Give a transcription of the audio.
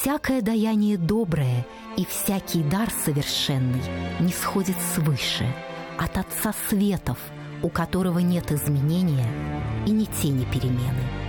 всякое даяние доброе и всякий дар совершенный не сходит свыше, от Отца Светов, у которого нет изменения и ни тени перемены.